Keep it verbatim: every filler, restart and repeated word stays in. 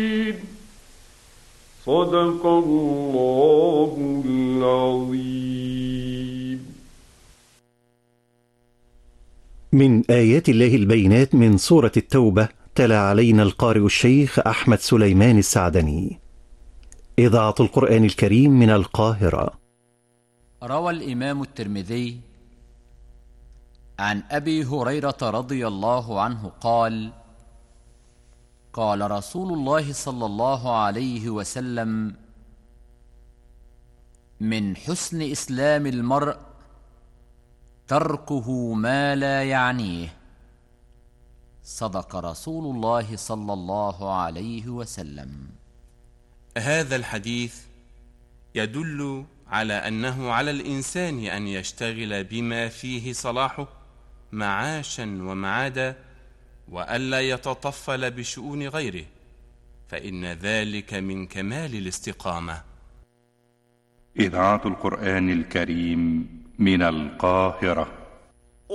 صدق الله العظيم. من آيات الله البينات من سورة التوبة، تلا علينا القارئ الشيخ أحمد سليمان السعدني. إذاعة القرآن الكريم من القاهرة. روى الإمام الترمذي عن أبي هريرة رضي الله عنه قال: قال رسول الله صلى الله عليه وسلم: من حسن إسلام المرء تركه ما لا يعنيه. صدق رسول الله صلى الله عليه وسلم. هذا الحديث يدل على أنه على الإنسان أن يشتغل بما فيه صلاحه معاشا ومعادا، وألا يتطفل بشؤون غيره، فإن ذلك من كمال الاستقامة. إذاعة القرآن الكريم من القاهرة.